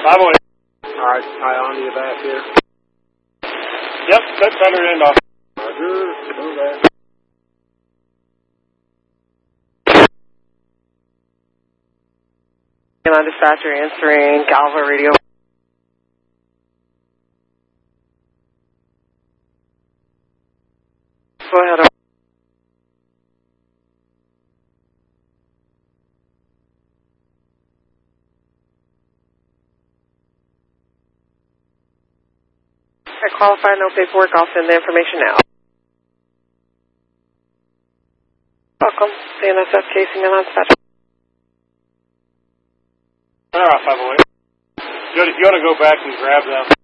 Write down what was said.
508. All right, tie on to your back here. Yep, set center end off. Roger, move that. On dispatcher answering Galva radio. Go ahead. I qualify, no paperwork. I'll send the information now. Welcome. CNSF casing and on dispatch. All right, 508. Jody, if you want to go back and grab them.